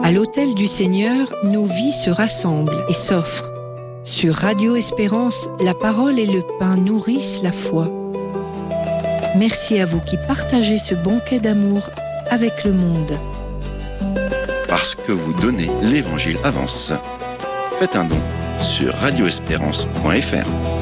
À l'autel du Seigneur, nos vies se rassemblent et s'offrent. Sur Radio Espérance, la parole et le pain nourrissent la foi. Merci à vous qui partagez ce banquet d'amour avec le monde. Parce que vous donnez, l'Évangile avance. Faites un don sur radioespérance.fr.